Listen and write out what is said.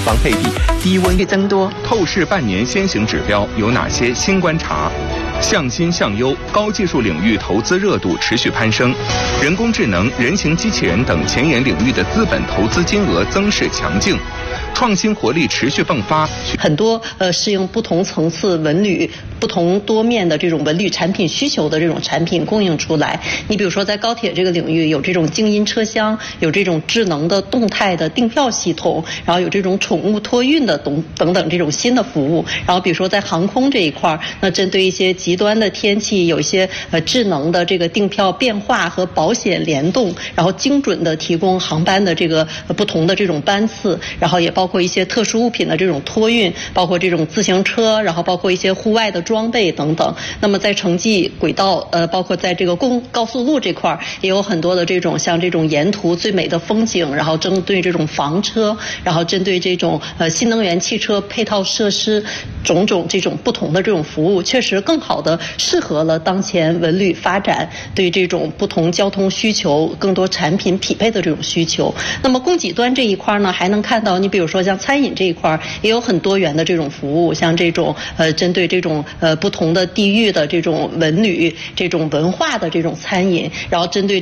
王佩蒂，低温增多。 透视半年先行指标有哪些新观察？向新向优，高技术领域投资热度持续攀升，人工智能、人形机器人等前沿领域的资本投资金额增势强劲。创新活力持续迸发， 很多适应不同层次文旅、不同多面的这种文旅产品需求的这种产品供应出来。你比如说，在高铁这个领域，有这种静音车厢，有这种智能的动态的订票系统，然后有这种宠物托运的等等这种新的服务。然后比如说在航空这一块，那针对一些极端的天气，有一些智能的这个订票变化和保险联动，然后精准的提供航班的这个不同的这种班次，然后也包括一些特殊物品的这种托运，包括这种自行车，然后包括一些户外的装备等等。那么在城际轨道，包括在这个高速路这块也有很多的这种像这种沿途最美的风景，然后针对这种房车，然后针对这种新能源汽车配套设施，种种这种不同的这种服务，确实更好的适合了当前文旅发展对这种不同交通需求、更多产品匹配的这种需求。那么供给端这一块呢，还能看到，你比如说像餐饮这一块也有很多元的这种服务，像这种针对这种不同的地域的这种文旅、这种文化的这种餐饮，然后针对